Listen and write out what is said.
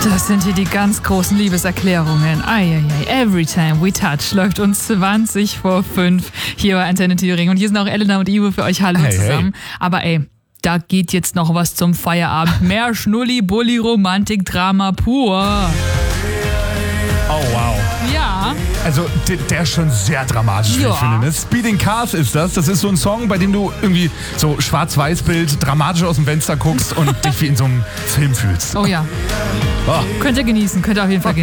Das sind hier die ganz großen Liebeserklärungen. Every Time We Touch läuft uns 20 vor 5 hier bei Antenne Thüringen. Und hier sind auch Elena und Ivo für euch. Hallo zusammen. Hey. Aber da geht jetzt noch was zum Feierabend. Mehr Schnulli, Bulli, Romantik, Drama pur. Oh, wow. Ja. Also, der ist schon sehr dramatisch, wie ich finde. Ne? Speeding Cars ist das. Das ist so ein Song, bei dem du irgendwie so Schwarz-Weiß-Bild dramatisch aus dem Fenster guckst und dich wie in so einem Film fühlst. Oh ja. Könnt ihr genießen, könnt ihr auf jeden Fall genießen.